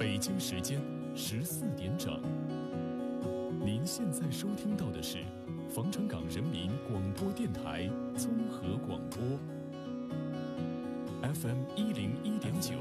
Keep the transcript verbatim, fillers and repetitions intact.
北京时间十四点整。您现在收听到的是防城港人民广播电台综合广播 F M 一零一点九